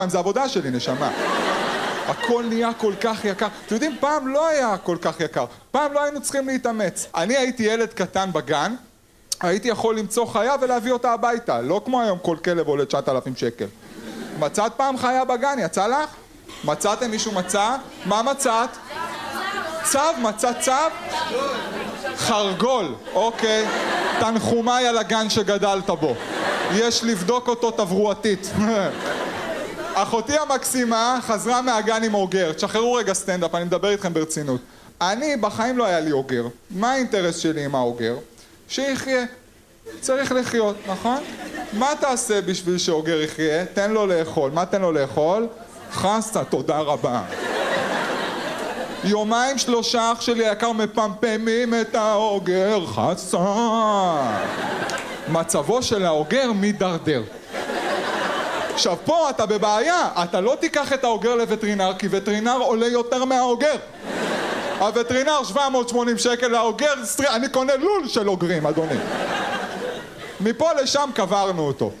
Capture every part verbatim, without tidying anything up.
זה עבודה שלי, נשמה. הכל נהיה כל כך יקר. אתם יודעים, פעם לא היה כל כך יקר. פעם לא היינו צריכים להתאמץ. אני הייתי ילד קטן בגן, הייתי יכול למצוא חיה ולהביא אותה הביתה. לא כמו היום כל כלב עולה תשעת אלפים שקל. מצאת פעם חיה בגן, יצא לך? מצאתם מישהו מצא? מה מצאת? צו, מצאת צו? חרגול, אוקיי. תנחומיי על הגן שגדלת בו. יש לבדוק אותו תברואתית. אחותי המקסימה חזרה מהגן עם אוגר. תשחררו רגע סטנדאפ, אני מדבר איתכם ברצינות. אני, בחיים לא היה לי אוגר. מה האינטרס שלי עם האוגר? שיחיה. צריך לחיות, נכון? מה תעשה בשביל שאוגר יחיה? תן לו לאכול. מה תן לו לאכול? חסה, תודה רבה. יומיים שלושה אח שלי היקר מפמפמים את האוגר. חסה. מצבו של האוגר מדרדר. עכשיו פה אתה בבעיה, אתה לא תיקח את האוגר לווטרינר, כי וטרינר עולה יותר מהאוגר. הווטרינר שבע מאות ושמונים שקל, האוגר, אני קונה לול של אוגרים, אדוני. מפה לשם קברנו אותו.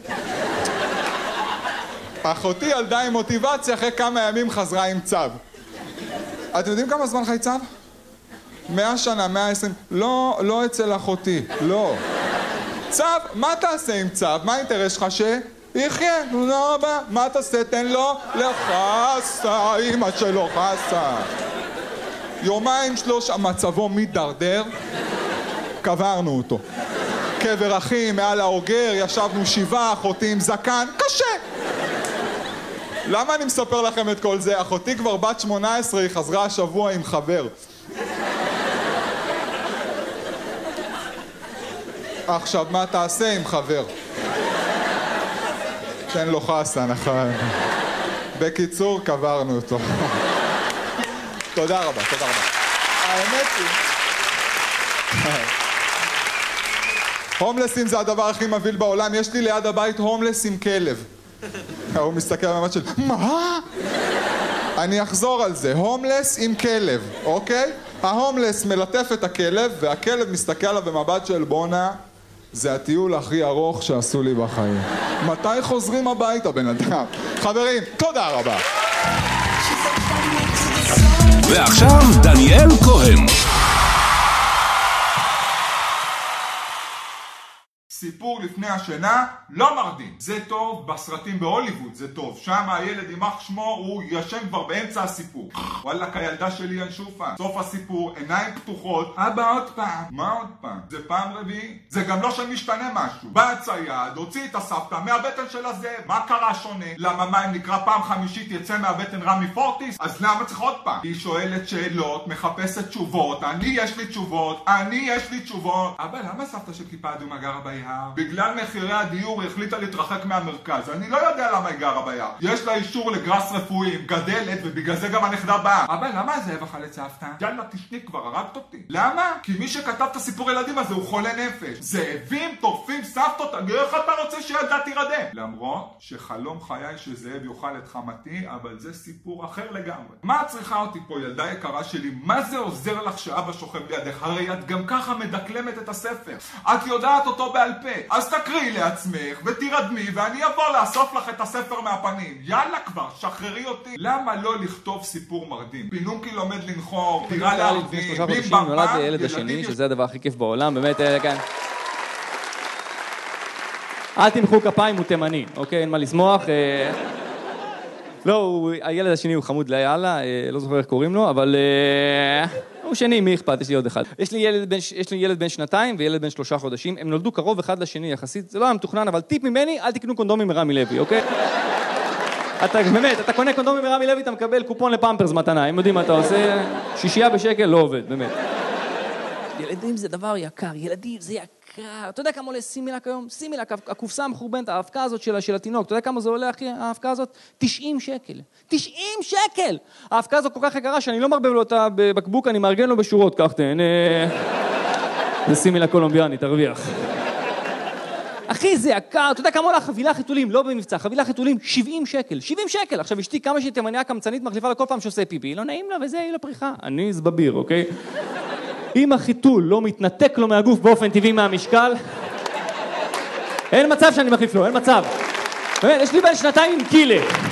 אחותי ילדה עם מוטיבציה, אחרי כמה ימים חזרה עם צו. אתם יודעים כמה זמן חי צו? מאה שנה, מאה ועשרים. לא, לא אצל אחותי, לא. צו, מה תעשה עם צו? מה האינטרס שלך ש... יחיה, תודה רבה. מה תעשה? תן לו לחסה, אמא שלו חסה. יומיים שלוש, מצבו מדרדר, קברנו אותו. קבר אחים, מעל האוגר, ישבנו שבעה, אחותי עם זקן, קשה. למה אני מספר לכם את כל זה? אחותי כבר בת שמונה עשרה, היא חזרה השבוע עם חבר. עכשיו, מה תעשה עם חבר? תן לו חסה, נכון. בקיצור, קברנו אותו. תודה רבה, תודה רבה. האמת היא... הומלסים זה הדבר הכי מבהיל בעולם. יש לי ליד הבית הומלס עם כלב. הוא מסתכל במבט של... מה? אני אחזור על זה. הומלס עם כלב, אוקיי? ההומלס מלטף את הכלב, והכלב מסתכל עליו במבט של בונה. זה הטיול הכי ארוך שעשו לי בחיים. מתי חוזרים הביתה, בן אדם? חברים, תודה רבה. ועכשיו דניאל כהן. סיפור לפני השינה לא מרדים. זה טוב בסרטים בהוליווד, זה טוב. שם הילד עם אח שמו, הוא ישן כבר באמצע הסיפור. וואלק, הילדה שלי ינשופה. סוף הסיפור, עיניים פתוחות. אבא עוד פעם. מה עוד פעם? זה פעם רביעי? זה גם לא שמשתנה משהו. בא הצייד, הוציא את הסבתא מהבטן של הזה. מה קרה שונה? למה מה אם נקרא פעם חמישית יצא מהבטן רמי פורטיס? אז למה צריך עוד פעם? היא שואלת שאלות, מחפשת תשובות. אני יש לי תשובות. אני יש לי תשובות. אבא, למה סבתא של כיפה אדומה גרה ביער? בגלל מחירי הדיור החליטה להתרחק מהמרכז. אני לא יודע למה היא גרה ביער. יש לה אישור לגרס רפואי, גדלת, ובגלל זה גם הנכדה באה. אבא, למה הזאב אכל את סבתא? יאללה, תשני כבר, הרגת אותי. למה? כי מי שכתב את הסיפור ילדים הזה הוא חולה נפש. זאבים טורפים סבתות, איך אתה רוצה שילדה תירדם? למרות שחלום חיי שזאב יאכל את חמתי, אבל זה סיפור אחר לגמרי. מה את צריכה אותי פה, ילדה יקרה שלי? מה זה עוזר לך שאבא שוכב לידך? הרי את גם ככה מדקלמת את הספר. את יודעת אותו בעל פה. אז תקריאי לעצמך ותירדמי ואני אבוא לאסוף לך את הספר מהפנים. יאללה כבר, שחררי אותי. למה לא לכתוב סיפור מרדים? פינוקי לומד לנחור, טירה להרדים, בים במפה. נולד לילד השני, שזה הדבר הכי כיף בעולם, באמת, כן. אל תמחאו כפיים, הוא תימני, אוקיי? אין מה לשמוח. לא, הילד השני הוא חמוד ליאללה, לא זוכר איך קוראים לו, אבל... הוא שני, מי אכפת? יש לי עוד אחד. יש לי ילד בן, יש לי ילד בן שנתיים וילד בן שלושה חודשים. הם נולדו קרוב אחד לשני יחסית. זה לא היה מתוכנן, אבל טיפ ממני, אל תקנו קונדומים מרמי לוי, אוקיי? אתה, באמת, אתה קונה קונדומים מרמי לוי, אתה מקבל קופון לפמפרס מתנה. הם יודעים מה אתה עושה? שישייה בשקל לא עובד, באמת. ילדים זה דבר יקר, ילדים זה יקר. אתה יודע כמה עולה סימילק היום? סימילק, הקופסה המחורבנת, האבקה הזאת של, של התינוק. אתה יודע כמה זה עולה, אחי, האבקה הזאת? תשעים שקל. תשעים שקל! האבקה הזאת כל כך יקרה שאני לא מרבב לו אותה בבקבוק, אני מארגן לו בשורות, כך תהנה. זה סימילק קולומביאני, תרוויח. אחי, זה יקר. אתה יודע כמה עולה חבילה חיתולים? לא במבצע, חבילה חיתולים, שבעים שקל. שבעים שקל! עכשיו אשתי כמה שהיא תימניה קמצנית מחליפה לה כל פעם שעושה פיפי. לא נעים לה וזה, היא לפריחה. אני זבביר, אוקיי? אם החיתול לא מתנתק לו מהגוף באופן טבעי מהמשקל, אין מצב שאני מחליף לו, אין מצב. באמת, יש לי בן שנתיים עם קילה.